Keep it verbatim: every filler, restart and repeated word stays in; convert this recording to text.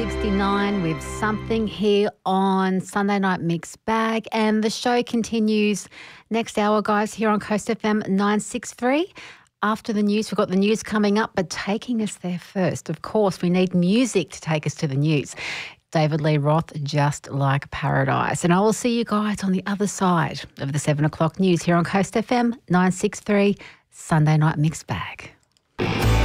sixty-nine with Something here on Sunday Night Mixed Bag. And the show continues next hour, guys, here on Coast F M nine sixty-three. After the news, we've got the news coming up, but taking us there first, of course, we need music to take us to the news. David Lee Roth, Just Like Paradise. And I will see you guys on the other side of the seven o'clock news here on Coast F M nine sixty-three, Sunday Night Mixed Bag.